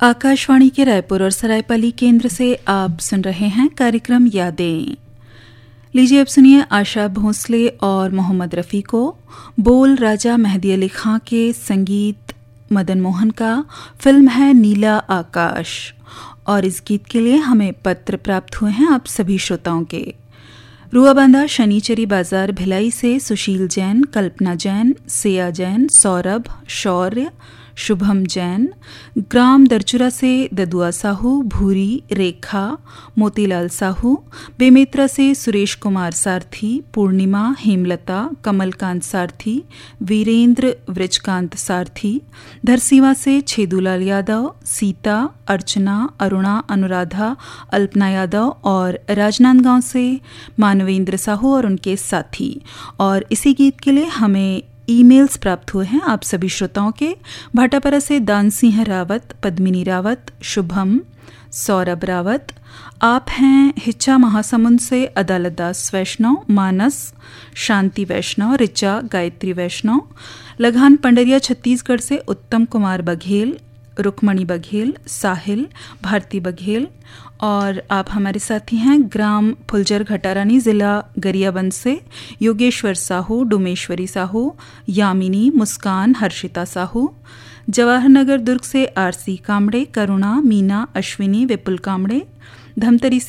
आकाशवाणी के रायपुर और सरायपाली केंद्र से आप सुन रहे हैं कार्यक्रम यादें। लीजिए अब सुनिए आशा भोंसले और मोहम्मद रफ़ी को बोल राजा मेहदी अली खां के संगीत मदन मोहन का। फिल्म है नीला आकाश और इस गीत के लिए हमें पत्र प्राप्त हुए हैं आप सभी श्रोताओं के। रुआबांधा शनिचरी बाजार भिलाई से सुशील जैन, कल्पना जैन, सिया जैन, सौरभ, शौर्य, शुभम जैन, ग्राम दरचुरा से ददुआ साहू, भूरी, रेखा, मोतीलाल साहू, बेमेत्रा से सुरेश कुमार सारथी, पूर्णिमा, हेमलता, कमलकांत सारथी, वीरेंद्र, वृजकांत सारथी, धरसीवा से छेदूलाल यादव, सीता, अर्चना, अरुणा, अनुराधा, अल्पना यादव और राजनांदगांव से मानवेंद्र साहू और उनके साथी। और इसी गीत के लिए हमें ईमेल्स प्राप्त हुए हैं आप सभी श्रोताओं के। भाटापारा से दान सिंह रावत, पद्मिनी रावत, शुभम, सौरभ रावत। आप हैं हिच्चा महासमुंद से अदालत दास वैष्णव, मानस, शांति वैष्णव, रिचा, गायत्री वैष्णव। लगान पंडरिया छत्तीसगढ़ से उत्तम कुमार बघेल, रुक्मणी बघेल, साहिल, भारती बघेल। और आप हमारे साथी हैं ग्राम फुलजर घटारानी, ज़िला गरियाबंद से योगेश्वर साहू, डुमेश्वरी साहू, यामिनी, मुस्कान, हर्षिता साहू। जवाहर नगर दुर्ग से आरसी कामड़े, करुणा, मीना, अश्विनी, विपुल कामड़े। धमतरी